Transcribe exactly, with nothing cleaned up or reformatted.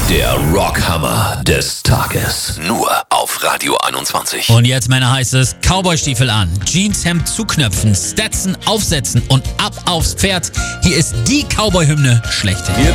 Der Rockhammer des Tages. Nur auf Radio einundzwanzig. Und jetzt, Männer, heißt es Cowboystiefel an, Jeanshemd zuknöpfen, Stetson aufsetzen und ab aufs Pferd. Hier ist die Cowboy-Hymne schlechthin. Hier